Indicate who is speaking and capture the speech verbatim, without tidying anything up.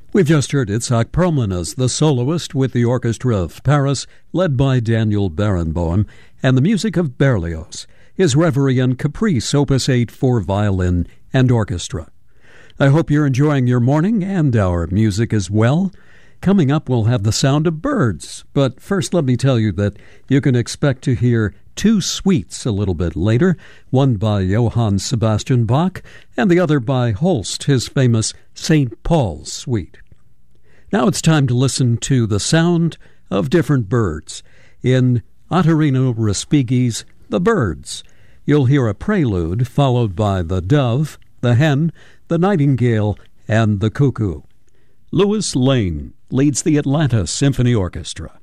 Speaker 1: We've just heard Itzhak Perlman as the soloist with the Orchestra of Paris, led by Daniel Barenboim, and the music of Berlioz, his Reverie and Caprice, Opus eight for violin and orchestra. I hope you're enjoying your morning and our music as well. Coming up, we'll have the sound of birds, but first let me tell you that you can expect to hear two suites a little bit later, one by Johann Sebastian Bach and the other by Holst, his famous Saint Paul's Suite. Now it's time to listen to the sound of different birds in Ottorino Respighi's The Birds. You'll hear a prelude followed by the dove, the hen, the nightingale, and the cuckoo. Louis Lane leads the Atlanta Symphony Orchestra.